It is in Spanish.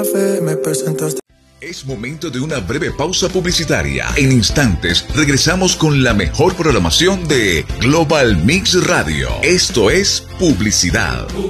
Me presentaste. Es momento de una breve pausa publicitaria. En instantes regresamos con la mejor programación de Global Mix Radio. Esto es publicidad.